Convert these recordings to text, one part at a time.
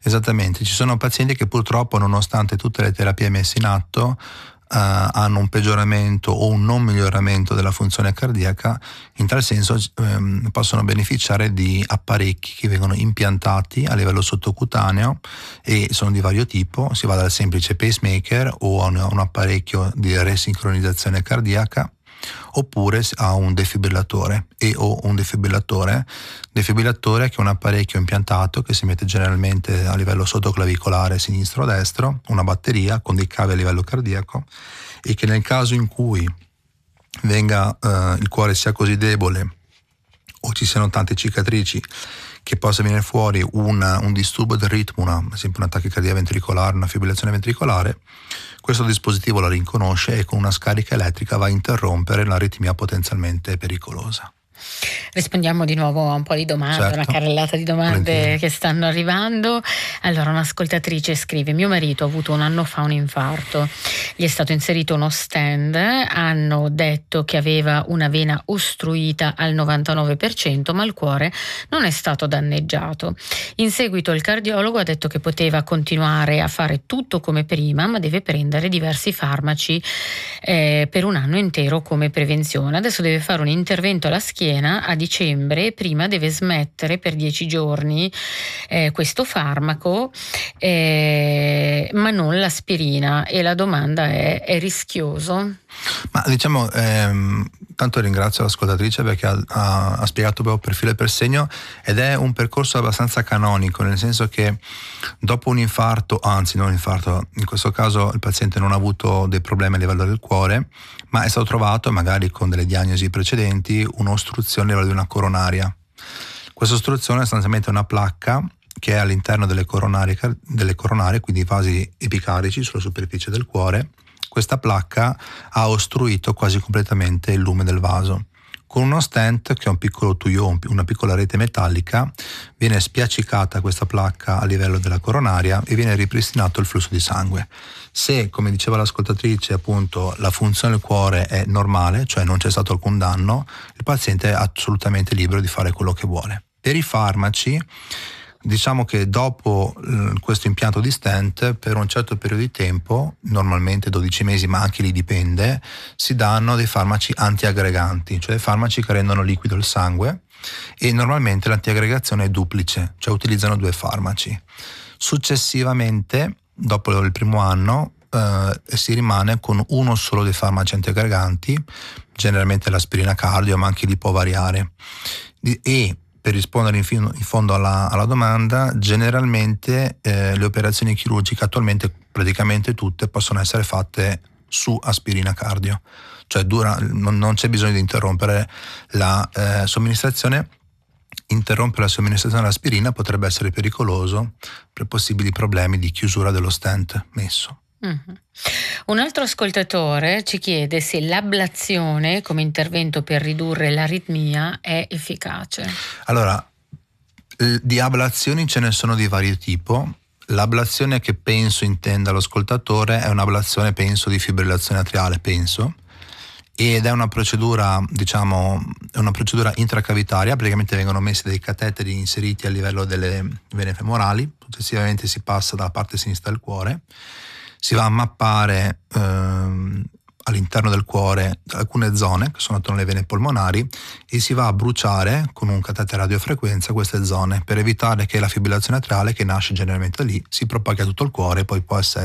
Esattamente, ci sono pazienti che purtroppo, nonostante tutte le terapie messe in atto, hanno un peggioramento o un non miglioramento della funzione cardiaca. In tal senso possono beneficiare di apparecchi che vengono impiantati a livello sottocutaneo e sono di vario tipo. Si va dal semplice pacemaker o a un apparecchio di resincronizzazione cardiaca, oppure a un defibrillatore o un defibrillatore che è un apparecchio impiantato che si mette generalmente a livello sottoclavicolare sinistro o destro, una batteria con dei cavi a livello cardiaco, e che nel caso in cui il cuore sia così debole o ci siano tante cicatrici che possa venire fuori un disturbo del ritmo, ad esempio una tachicardia ventricolare, una fibrillazione ventricolare, questo dispositivo la riconosce e con una scarica elettrica va a interrompere l'aritmia potenzialmente pericolosa. Rispondiamo di nuovo a un po' di domande, certo, una carrellata di domande che stanno arrivando. Allora, un'ascoltatrice scrive: mio marito ha avuto un anno fa un infarto, gli è stato inserito uno stent, hanno detto che aveva una vena ostruita al 99%, ma il cuore non è stato danneggiato. In seguito il cardiologo ha detto che poteva continuare a fare tutto come prima, ma deve prendere diversi farmaci per un anno intero come prevenzione. Adesso deve fare un intervento alla schiena a dicembre, prima deve smettere per 10 giorni questo farmaco, ma non l'aspirina, e la domanda è rischioso? Ma diciamo, tanto ringrazio l'ascoltatrice perché ha spiegato proprio per filo e per segno, ed è un percorso abbastanza canonico, nel senso che dopo un infarto, anzi non un infarto, in questo caso il paziente non ha avuto dei problemi a livello del cuore, ma è stato trovato, magari con delle diagnosi precedenti, un'ostruzione a livello di una coronaria. Questa ostruzione è sostanzialmente una placca che è all'interno delle coronarie, quindi i vasi epicarici sulla superficie del cuore. Questa placca ha ostruito quasi completamente il lume del vaso. Con uno stent, che è un piccolo tuyo, una piccola rete metallica, viene spiaccicata questa placca a livello della coronaria e viene ripristinato il flusso di sangue. Se, come diceva l'ascoltatrice, appunto, la funzione del cuore è normale, cioè non c'è stato alcun danno, il paziente è assolutamente libero di fare quello che vuole. Per i farmaci, diciamo che dopo questo impianto di stent, per un certo periodo di tempo, normalmente 12 mesi, ma anche lì dipende, si danno dei farmaci antiaggreganti, cioè farmaci che rendono liquido il sangue, e normalmente l'antiaggregazione è duplice, cioè utilizzano 2 farmaci. Successivamente, dopo il primo anno, si rimane con uno solo dei farmaci antiaggreganti, generalmente l'aspirina cardio, ma anche lì può variare. E per rispondere in fondo alla domanda, generalmente le operazioni chirurgiche attualmente praticamente tutte possono essere fatte su aspirina cardio, cioè non c'è bisogno di interrompere la somministrazione. Interrompere la somministrazione dell'aspirina potrebbe essere pericoloso per possibili problemi di chiusura dello stent messo. Mm-hmm. Un altro ascoltatore ci chiede se l'ablazione come intervento per ridurre l'aritmia è efficace. Allora, di ablazioni ce ne sono di vario tipo. L'ablazione che penso intenda l'ascoltatore è un'ablazione, penso, di fibrillazione atriale, ed è una procedura, intracavitaria. Praticamente vengono messi dei cateteri inseriti a livello delle vene femorali, successivamente si passa dalla parte sinistra del cuore, si va a mappare all'interno del cuore alcune zone che sono attorno alle vene polmonari e si va a bruciare con un catetere a radiofrequenza queste zone, per evitare che la fibrillazione atriale, che nasce generalmente lì, si propaghi a tutto il cuore e poi possa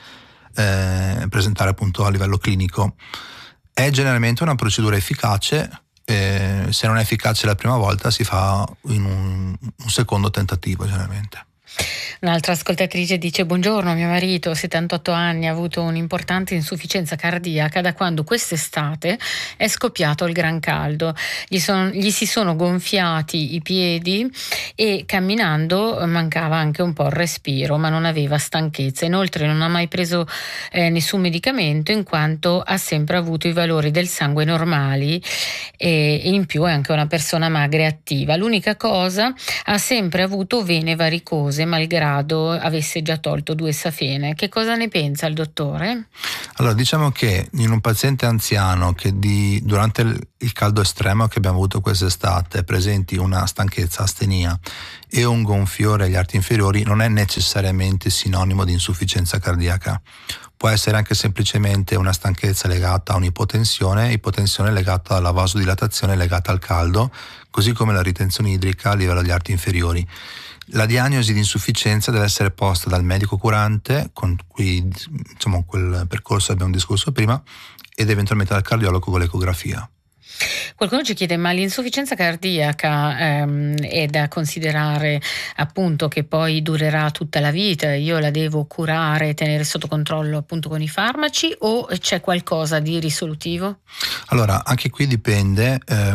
presentare appunto a livello clinico. È generalmente una procedura efficace. Se non è efficace la prima volta, si fa in un secondo tentativo generalmente. Un'altra ascoltatrice dice: buongiorno, mio marito, 78 anni, ha avuto un'importante insufficienza cardiaca da quando quest'estate è scoppiato il gran caldo. Gli si sono gonfiati i piedi e camminando mancava anche un po' il respiro, ma non aveva stanchezza. Inoltre non ha mai preso nessun medicamento, in quanto ha sempre avuto i valori del sangue normali, e in più è anche una persona magra e attiva. L'unica cosa, ha sempre avuto vene varicose malgrado grado avesse già tolto 2 safene. Che cosa ne pensa il dottore? Allora, diciamo che in un paziente anziano che durante il caldo estremo che abbiamo avuto quest'estate presenti una stanchezza, astenia e un gonfiore agli arti inferiori, non è necessariamente sinonimo di insufficienza cardiaca. Può essere anche semplicemente una stanchezza legata a un'ipotensione, ipotensione legata alla vasodilatazione legata al caldo, così come la ritenzione idrica a livello degli arti inferiori. La diagnosi di insufficienza deve essere posta dal medico curante, con cui quel percorso abbiamo discusso prima, ed eventualmente dal cardiologo con l'ecografia. Qualcuno ci chiede: ma l'insufficienza cardiaca è da considerare appunto che poi durerà tutta la vita? Io la devo curare, tenere sotto controllo appunto con i farmaci, o c'è qualcosa di risolutivo? Allora, anche qui dipende.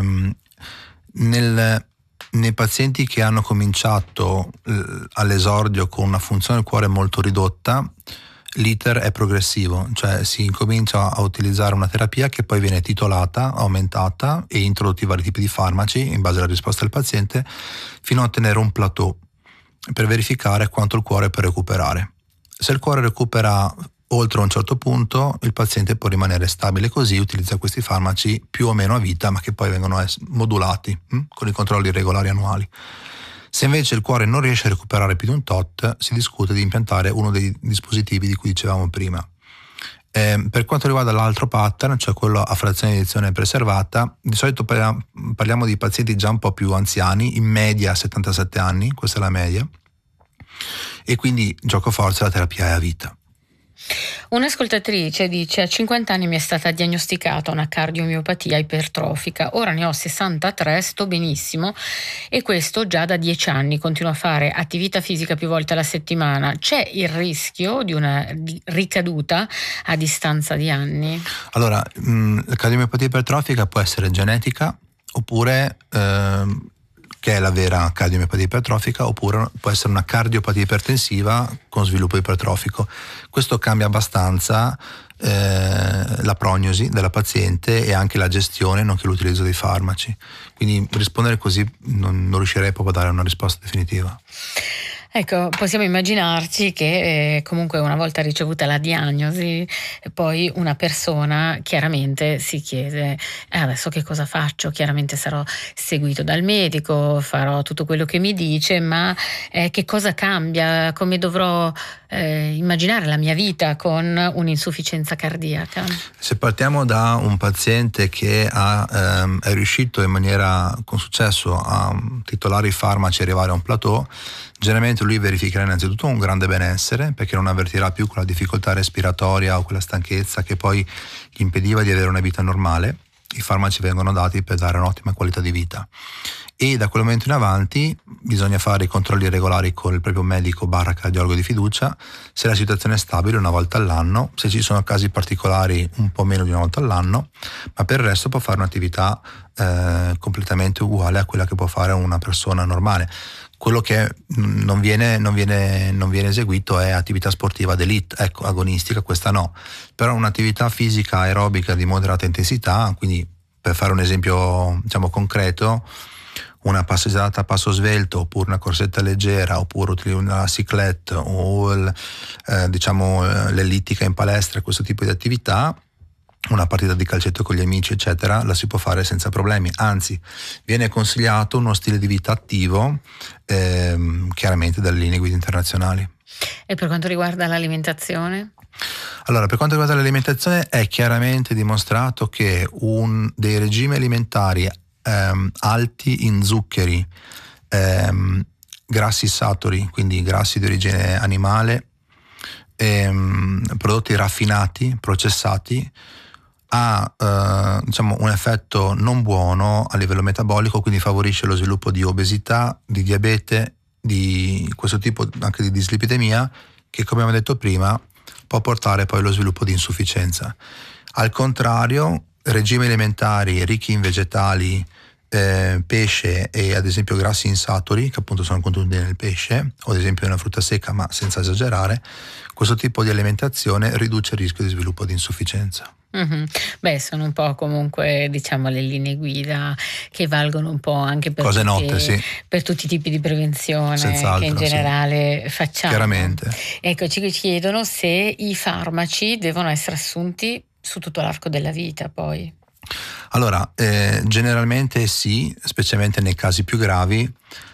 Nei pazienti che hanno cominciato all'esordio con una funzione del cuore molto ridotta, l'iter è progressivo, cioè si incomincia a utilizzare una terapia che poi viene titolata, aumentata e introdotti vari tipi di farmaci in base alla risposta del paziente, fino a ottenere un plateau per verificare quanto il cuore può recuperare. Se il cuore recupera oltre un certo punto, il paziente può rimanere stabile, così utilizza questi farmaci più o meno a vita, ma che poi vengono modulati con i controlli regolari annuali. Se invece il cuore non riesce a recuperare più di un tot, si discute di impiantare uno dei dispositivi di cui dicevamo prima. Per quanto riguarda l'altro pattern, cioè quello a frazione di eiezione preservata, di solito parliamo di pazienti già un po' più anziani, in media 77 anni, questa è la media, e quindi gioco forza la terapia è a vita. Un'ascoltatrice dice: a 50 anni mi è stata diagnosticata una cardiomiopatia ipertrofica, ora ne ho 63, sto benissimo e questo già da 10 anni, continuo a fare attività fisica più volte alla settimana. C'è il rischio di una ricaduta a distanza di anni? Allora, la cardiomiopatia ipertrofica può essere genetica, oppure che è la vera cardiomiopatia ipertrofica, oppure può essere una cardiopatia ipertensiva con sviluppo ipertrofico. Questo cambia abbastanza la prognosi della paziente e anche la gestione, nonché l'utilizzo dei farmaci. Quindi rispondere così non riuscirei proprio a dare una risposta definitiva. Ecco, possiamo immaginarci che comunque una volta ricevuta la diagnosi, poi una persona chiaramente si chiede: adesso che cosa faccio? Chiaramente sarò seguito dal medico, farò tutto quello che mi dice, ma che cosa cambia? Come dovrò immaginare la mia vita con un'insufficienza cardiaca? Se partiamo da un paziente che è riuscito in maniera con successo a titolare i farmaci e arrivare a un plateau, generalmente lui verificherà innanzitutto un grande benessere, perché non avvertirà più quella difficoltà respiratoria o quella stanchezza che poi gli impediva di avere una vita normale. I farmaci vengono dati per dare un'ottima qualità di vita, e da quel momento in avanti bisogna fare i controlli regolari con il proprio medico / cardiologo di fiducia. Se la situazione è stabile, una volta all'anno, se ci sono casi particolari un po' meno di una volta all'anno, ma per il resto può fare un'attività completamente uguale a quella che può fare una persona normale. Quello che non viene eseguito è attività sportiva d'elite, ecco, agonistica, questa no, però un'attività fisica aerobica di moderata intensità, quindi per fare un esempio concreto, una passeggiata a passo svelto, oppure una corsetta leggera, oppure una cyclette o l'ellittica in palestra, questo tipo di attività, una partita di calcetto con gli amici eccetera, la si può fare senza problemi, anzi viene consigliato uno stile di vita attivo, chiaramente dalle linee guida internazionali. E per quanto riguarda l'alimentazione? Allora, per quanto riguarda l'alimentazione è chiaramente dimostrato che dei regimi alimentari alti in zuccheri, grassi saturi, quindi grassi di origine animale, prodotti raffinati, processati, ha un effetto non buono a livello metabolico, quindi favorisce lo sviluppo di obesità, di diabete, di questo tipo anche di dislipidemia, che come abbiamo detto prima può portare poi allo sviluppo di insufficienza. Al contrario, regimi alimentari ricchi in vegetali, pesce e ad esempio grassi insaturi, che appunto sono contenuti nel pesce, o ad esempio una frutta secca, ma senza esagerare, questo tipo di alimentazione riduce il rischio di sviluppo di insufficienza. Mm-hmm. Beh, sono un po' comunque, diciamo, le linee guida che valgono un po' anche per cose tutti, note, sì. Per tutti i tipi di prevenzione Senz'altro, che in generale sì, facciamo. Chiaramente. Ecco, ci chiedono se i farmaci devono essere assunti su tutto l'arco della vita, poi. Allora, generalmente sì, specialmente nei casi più gravi.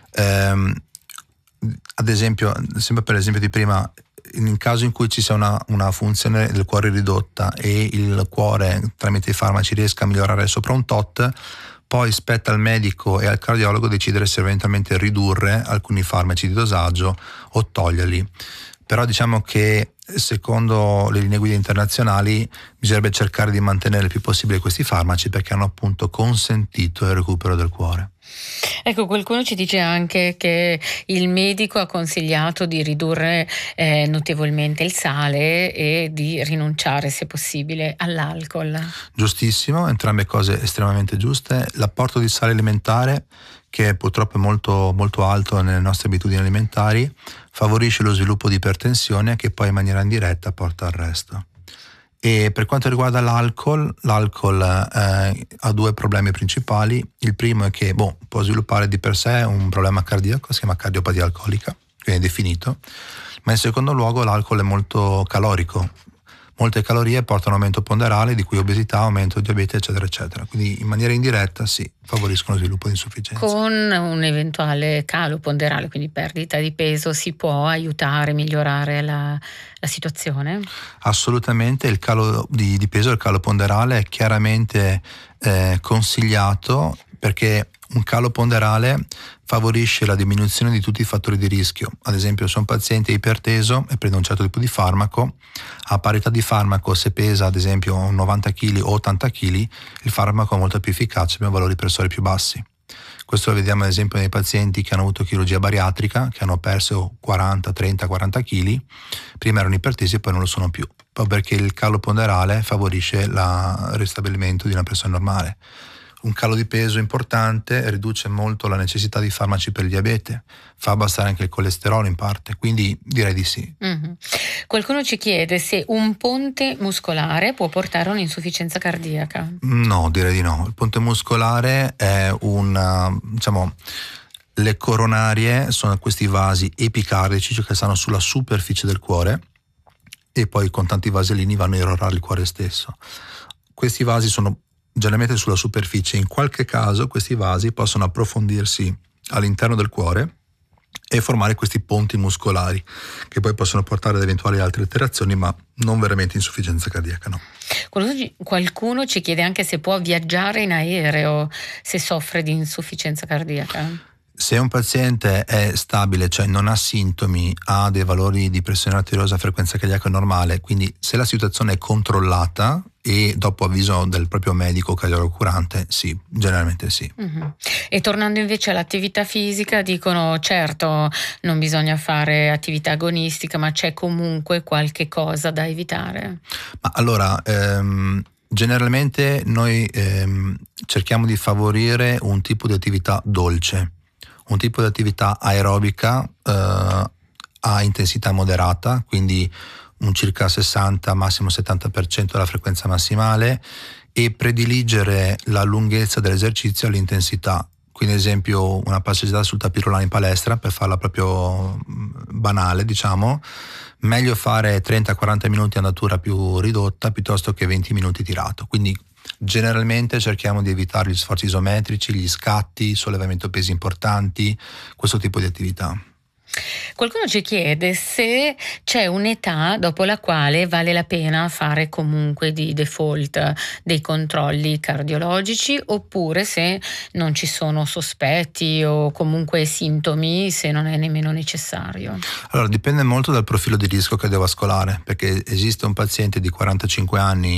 Ad esempio, sempre per l'esempio di prima, in caso in cui ci sia una funzione del cuore ridotta e il cuore tramite i farmaci riesca a migliorare sopra un tot, poi spetta al medico e al cardiologo decidere se eventualmente ridurre alcuni farmaci di dosaggio o toglierli. Però diciamo che secondo le linee guida internazionali bisognerebbe cercare di mantenere il più possibile questi farmaci, perché hanno appunto consentito il recupero del cuore. Ecco, qualcuno ci dice anche che il medico ha consigliato di ridurre notevolmente il sale e di rinunciare, se possibile, all'alcol. Giustissimo, entrambe cose estremamente giuste. L'apporto di sale alimentare, che purtroppo è molto, molto alto nelle nostre abitudini alimentari, favorisce lo sviluppo di ipertensione, che poi in maniera indiretta porta al resto. E per quanto riguarda l'alcol ha due problemi principali. Il primo è che può sviluppare di per sé un problema cardiaco, si chiama cardiopatia alcolica, quindi è definito, ma in secondo luogo l'alcol è molto calorico. Molte calorie portano aumento ponderale, di cui obesità, aumento di diabete, eccetera, eccetera. Quindi in maniera indiretta sì, favoriscono lo sviluppo di insufficienza. Con un eventuale calo ponderale, quindi perdita di peso, si può aiutare a migliorare la situazione? Assolutamente, il calo di peso, il calo ponderale è chiaramente consigliato, perché un calo ponderale favorisce la diminuzione di tutti i fattori di rischio. Ad esempio, se un paziente è iperteso e prende un certo tipo di farmaco, a parità di farmaco, se pesa ad esempio 90 kg o 80 kg, il farmaco è molto più efficace, abbiamo valori pressori più bassi. Questo lo vediamo ad esempio nei pazienti che hanno avuto chirurgia bariatrica, che hanno perso 40, 30, 40 kg, prima erano ipertesi e poi non lo sono più, proprio perché il calo ponderale favorisce il ristabilimento di una persona normale. Un calo di peso importante riduce molto la necessità di farmaci per il diabete, fa abbassare anche il colesterolo in parte, quindi direi di sì. Mm-hmm. Qualcuno ci chiede se un ponte muscolare può portare a un'insufficienza cardiaca. No, direi di no. Il ponte muscolare è le coronarie sono questi vasi epicardici, cioè che stanno sulla superficie del cuore, e poi con tanti vasellini vanno a irrorare il cuore stesso. Questi vasi sono generalmente sulla superficie, in qualche caso questi vasi possono approfondirsi all'interno del cuore e formare questi ponti muscolari, che poi possono portare ad eventuali altre alterazioni, ma non veramente insufficienza cardiaca, no. Qualcuno ci chiede anche se può viaggiare in aereo se soffre di insufficienza cardiaca. Se un paziente è stabile, cioè non ha sintomi, ha dei valori di pressione arteriosa, frequenza cardiaca normale, quindi se la situazione è controllata e dopo avviso del proprio medico cardiologo curante, sì, generalmente sì. Mm-hmm. E tornando invece all'attività fisica, dicono certo non bisogna fare attività agonistica, ma c'è comunque qualche cosa da evitare? Ma allora, generalmente noi cerchiamo di favorire un tipo di attività dolce, un tipo di attività aerobica a intensità moderata, quindi un circa 60, massimo 70% della frequenza massimale, e prediligere la lunghezza dell'esercizio all'intensità. Quindi ad esempio una passeggiata sul tapis roulant in palestra, per farla proprio banale, diciamo, meglio fare 30-40 minuti andatura più ridotta piuttosto che 20 minuti tirato. Quindi generalmente cerchiamo di evitare gli sforzi isometrici, gli scatti, sollevamento pesi importanti, questo tipo di attività. Qualcuno ci chiede se c'è un'età dopo la quale vale la pena fare comunque di default dei controlli cardiologici, oppure se non ci sono sospetti o comunque sintomi, se non è nemmeno necessario. Allora, dipende molto dal profilo di rischio cardiovascolare, perché esiste un paziente di 45 anni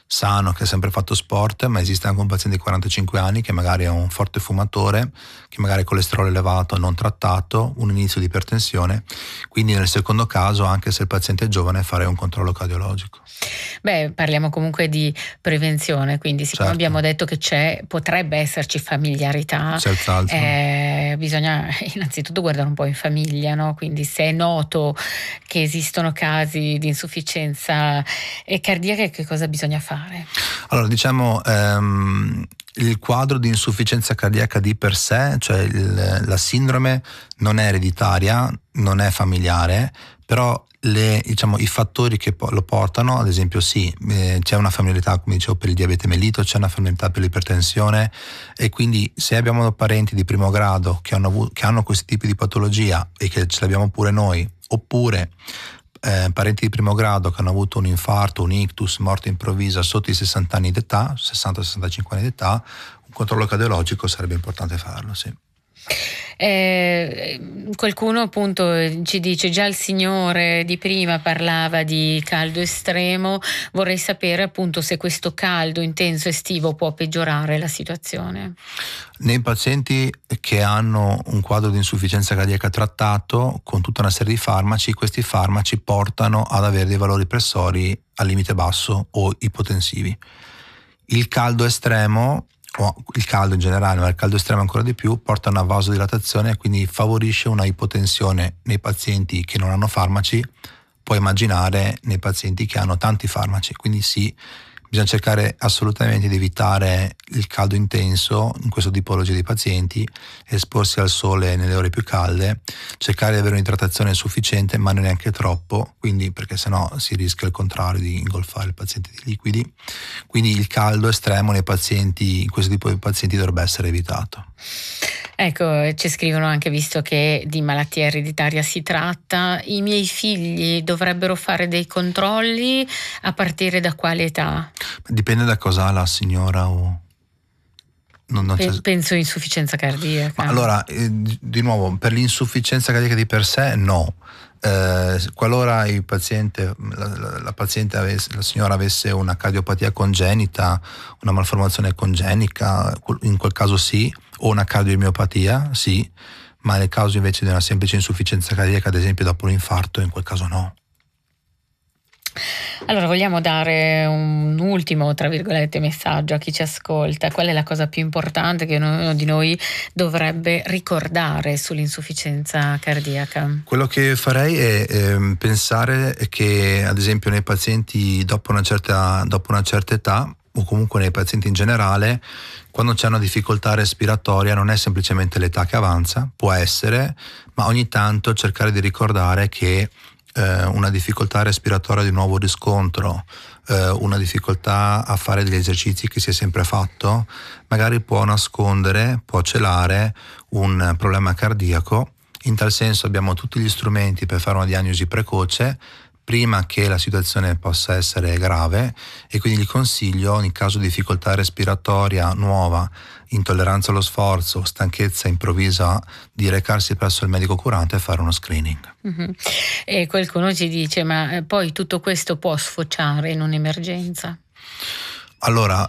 sano, che ha sempre fatto sport, ma esiste anche un paziente di 45 anni che magari è un forte fumatore, che magari ha colesterolo elevato non trattato, un inizio di ipertensione. Quindi nel secondo caso, anche se il paziente è giovane, fare un controllo cardiologico. Beh, parliamo comunque di prevenzione, quindi siccome abbiamo detto che potrebbe esserci familiarità, bisogna innanzitutto guardare un po' in famiglia, no? Quindi se è noto che esistono casi di insufficienza cardiaca, che cosa bisogna fare? Allora, diciamo, il quadro di insufficienza cardiaca di per sé, cioè la sindrome non è ereditaria, non è familiare, però i fattori che lo portano, ad esempio c'è una familiarità, come dicevo, per il diabete mellito, c'è una familiarità per l'ipertensione, e quindi se abbiamo parenti di primo grado che hanno questi tipi di patologia e che ce l'abbiamo pure noi, oppure parenti di primo grado che hanno avuto un infarto, un ictus, morte improvvisa sotto i 60 anni d'età, 60-65 anni d'età, un controllo cardiologico sarebbe importante farlo, sì. Qualcuno appunto ci dice, già il signore di prima parlava di caldo estremo, vorrei sapere appunto se questo caldo intenso estivo può peggiorare la situazione. Nei pazienti che hanno un quadro di insufficienza cardiaca trattato con tutta una serie di farmaci, questi farmaci portano ad avere dei valori pressori al limite basso o ipotensivi. Il caldo estremo, o il caldo in generale, ma il caldo estremo ancora di più, porta a una vasodilatazione e quindi favorisce una ipotensione nei pazienti che non hanno farmaci, puoi immaginare nei pazienti che hanno tanti farmaci. Quindi bisogna cercare assolutamente di evitare il caldo intenso in questa tipologia di pazienti, esporsi al sole nelle ore più calde, cercare di avere un'idratazione sufficiente ma non neanche troppo, quindi, perché sennò si rischia il contrario di ingolfare il paziente di liquidi. Quindi il caldo estremo in questo tipo di pazienti dovrebbe essere evitato. Ecco, ci scrivono anche, visto che di malattia ereditaria si tratta, i miei figli dovrebbero fare dei controlli a partire da quale età? Dipende da cosa ha la signora o... Penso insufficienza cardiaca. Ma allora, di nuovo, per l'insufficienza cardiaca di per sé no. Qualora il paziente, la signora avesse una cardiopatia congenita, una malformazione congenica, in quel caso sì, o una cardiomiopatia, sì, ma nel caso invece di una semplice insufficienza cardiaca, ad esempio dopo l'infarto, in quel caso no. Allora, vogliamo dare un ultimo, tra virgolette, messaggio a chi ci ascolta. Qual è la cosa più importante che ognuno di noi dovrebbe ricordare sull'insufficienza cardiaca? Quello che farei è pensare che, ad esempio, nei pazienti dopo una certa età, o comunque nei pazienti in generale, quando c'è una difficoltà respiratoria non è semplicemente l'età che avanza, può essere, ma ogni tanto cercare di ricordare che una difficoltà respiratoria di nuovo riscontro, una difficoltà a fare degli esercizi che si è sempre fatto, magari può nascondere, può celare un problema cardiaco. In tal senso abbiamo tutti gli strumenti per fare una diagnosi precoce prima che la situazione possa essere grave, e quindi gli consiglio, in caso di difficoltà respiratoria nuova, intolleranza allo sforzo, stanchezza improvvisa, di recarsi presso il medico curante e fare uno screening. Mm-hmm. E qualcuno ci dice, ma poi tutto questo può sfociare in un'emergenza? Allora,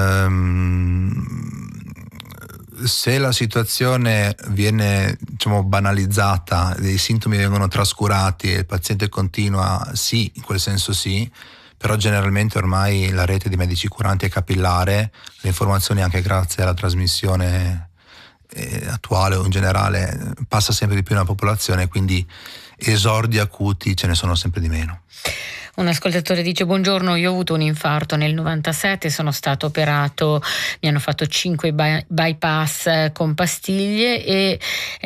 se la situazione viene, banalizzata, dei sintomi vengono trascurati e il paziente continua, sì, in quel senso sì, però generalmente ormai la rete di medici curanti è capillare, le informazioni, anche grazie alla trasmissione attuale o in generale, passa sempre di più nella popolazione, quindi esordi acuti ce ne sono sempre di meno. Un ascoltatore dice: buongiorno, io ho avuto un infarto nel 97, sono stato operato, mi hanno fatto 5 bypass con pastiglie e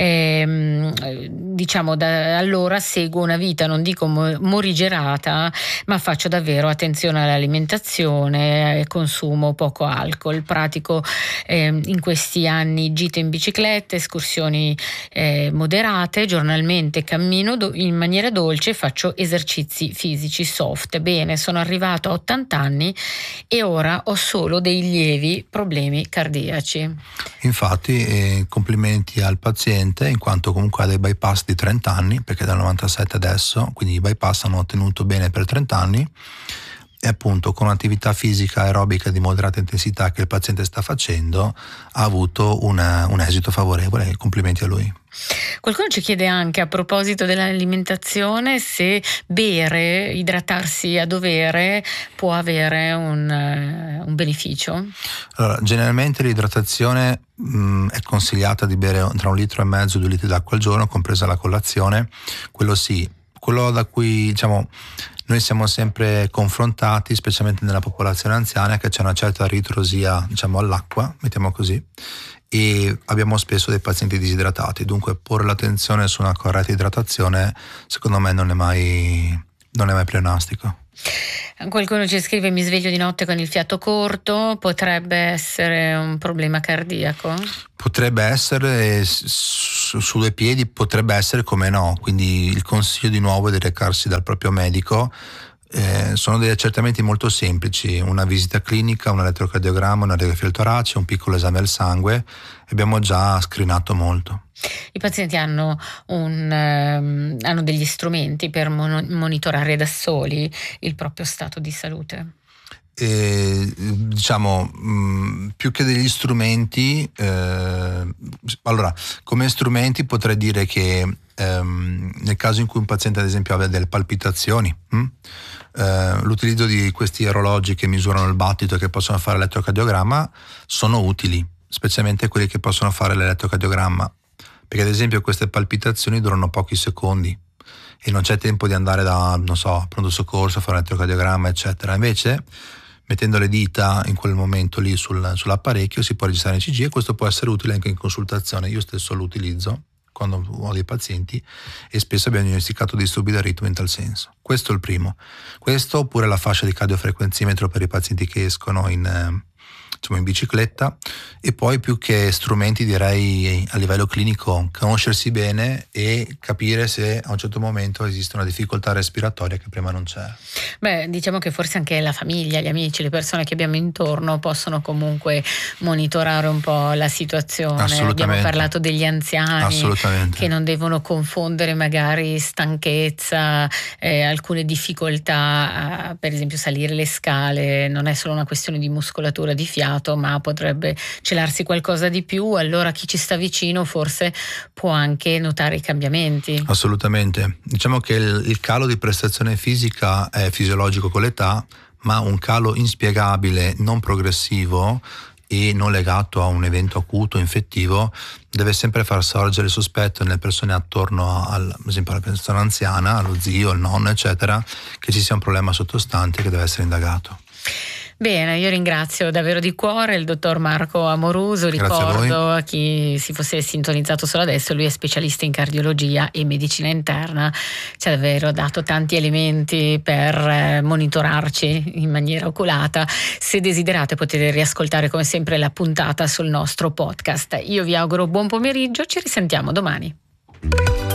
diciamo da allora seguo una vita, non dico morigerata, ma faccio davvero attenzione all'alimentazione, consumo poco alcol, pratico in questi anni gite in bicicletta, escursioni moderate, giornalmente cammino in maniera dolce, faccio esercizi fisici soft. Bene, sono arrivato a 80 anni e ora ho solo dei lievi problemi cardiaci. Infatti complimenti al paziente, in quanto comunque ha dei bypass di 30 anni, perché dal 97 adesso, quindi i bypass hanno tenuto bene per 30 anni. e appunto con un'attività fisica aerobica di moderata intensità che il paziente sta facendo ha avuto un esito favorevole. Complimenti a lui. Qualcuno ci chiede anche, a proposito dell'alimentazione, se bere, idratarsi a dovere può avere un beneficio. Allora, generalmente l'idratazione è consigliata di bere tra 1,5 litri e 2 litri d'acqua al giorno, compresa la colazione. Quello sì, quello da cui noi siamo sempre confrontati, specialmente nella popolazione anziana, che c'è una certa ritrosia all'acqua, mettiamo così, e abbiamo spesso dei pazienti disidratati, dunque porre l'attenzione su una corretta idratazione secondo me non è mai pleonastico. Qualcuno ci scrive: mi sveglio di notte con il fiato corto, potrebbe essere un problema cardiaco? Potrebbe essere, su 2 piedi potrebbe essere, come no, quindi il consiglio di nuovo è di recarsi dal proprio medico. Sono degli accertamenti molto semplici: una visita clinica, un elettrocardiogramma, una radiografia del torace, un piccolo esame al sangue. Abbiamo già screenato molto. I pazienti hanno degli strumenti per monitorare da soli il proprio stato di salute? Più che degli strumenti, allora, come strumenti potrei dire che nel caso in cui un paziente ad esempio abbia delle palpitazioni, l'utilizzo di questi orologi che misurano il battito e che possono fare l'elettrocardiogramma sono utili, specialmente quelli che possono fare l'elettrocardiogramma, perché ad esempio queste palpitazioni durano pochi secondi e non c'è tempo di andare da, pronto soccorso, fare l'elettrocardiogramma eccetera. Invece mettendo le dita in quel momento lì sull'apparecchio si può registrare l'ECG, e questo può essere utile anche in consultazione. Io stesso lo utilizzo quando ho dei pazienti e spesso abbiamo diagnosticato disturbi del ritmo in tal senso. Questo è il primo. Questo, oppure la fascia di cardiofrequenzimetro per i pazienti che escono in bicicletta. E poi, più che strumenti, direi a livello clinico conoscersi bene e capire se a un certo momento esiste una difficoltà respiratoria che prima non c'era. Diciamo che forse anche la famiglia, gli amici, le persone che abbiamo intorno possono comunque monitorare un po' la situazione. Abbiamo parlato degli anziani che non devono confondere magari stanchezza, alcune difficoltà, per esempio salire le scale non è solo una questione di muscolatura, di fiato, ma potrebbe celarsi qualcosa di più. Allora chi ci sta vicino forse può anche notare i cambiamenti. Assolutamente. Diciamo che il calo di prestazione fisica è fisiologico con l'età, ma un calo inspiegabile, non progressivo e non legato a un evento acuto infettivo deve sempre far sorgere il sospetto nelle persone attorno ad esempio alla persona anziana, allo zio, al nonno eccetera, che ci sia un problema sottostante che deve essere indagato. Bene, io ringrazio davvero di cuore il dottor Marco Amoruso. Ricordo a chi si fosse sintonizzato solo adesso, lui è specialista in cardiologia e medicina interna, ci ha davvero dato tanti elementi per monitorarci in maniera oculata. Se desiderate potete riascoltare come sempre la puntata sul nostro podcast. Io vi auguro buon pomeriggio, ci risentiamo domani.